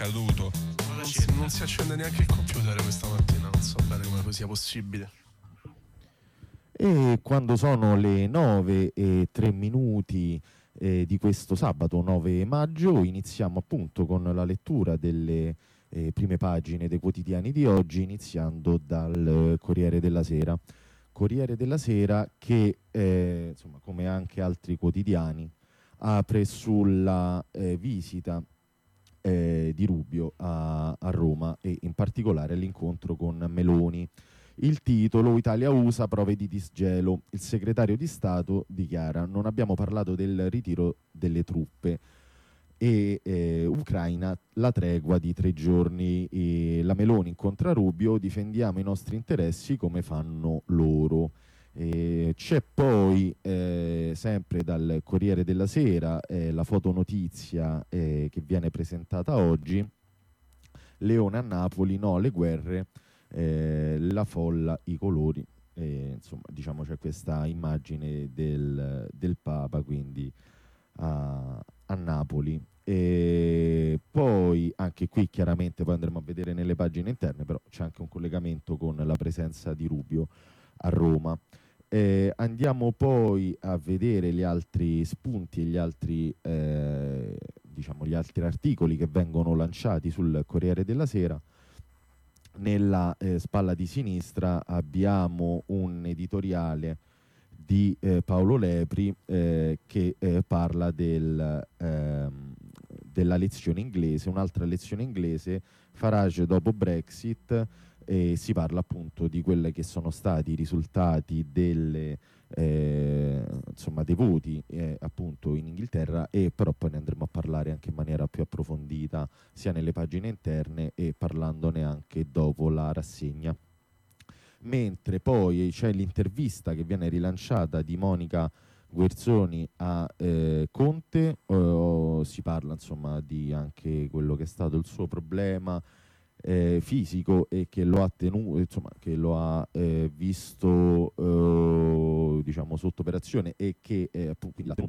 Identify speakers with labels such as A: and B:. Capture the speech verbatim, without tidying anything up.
A: accaduto.
B: Non si, non si accende neanche il computer questa mattina, non so bene come sia possibile.
C: E quando sono le nove e tre minuti eh, di questo sabato nove maggio iniziamo appunto con la lettura delle eh, prime pagine dei quotidiani di oggi, iniziando dal eh, Corriere della Sera. Corriere della Sera che, eh, insomma, come anche altri quotidiani, apre sulla eh, visita eh, di Rubio a, a Roma e in particolare l'incontro con Meloni. Il titolo: Italia-U S A, prove di disgelo. Il segretario di Stato dichiara: non abbiamo parlato del ritiro delle truppe e eh, Ucraina, la tregua di tre giorni. E la Meloni incontra Rubio: difendiamo i nostri interessi come fanno loro. E c'è poi eh, sempre dal Corriere della Sera eh, la fotonotizia eh, che viene presentata oggi: Leone a Napoli, no alle guerre, eh, la folla, i colori. Eh, insomma, diciamo c'è questa immagine del, del Papa quindi a, a Napoli. E poi anche qui chiaramente poi andremo a vedere nelle pagine interne, però c'è anche un collegamento con la presenza di Rubio a Roma. Eh, andiamo poi a vedere gli altri spunti e gli altri, eh, diciamo, gli altri articoli che vengono lanciati sul Corriere della Sera. Nella eh, spalla di sinistra abbiamo un editoriale di eh, Paolo Lepri eh, che eh, parla del, ehm, della lezione inglese, un'altra lezione inglese, Farage dopo Brexit. E si parla appunto di quelli che sono stati i risultati delle, eh, insomma, dei voti eh, appunto in Inghilterra, e però poi ne andremo a parlare anche in maniera più approfondita sia nelle pagine interne e parlandone anche dopo la rassegna. Mentre poi c'è l'intervista che viene rilanciata di Monica Guerzoni a eh, Conte, eh, si parla insomma di anche quello che è stato il suo problema Eh, fisico e che lo ha tenuto, insomma, che lo ha eh, visto eh, diciamo sotto operazione e che eh, appunto, quindi l'ha tenuto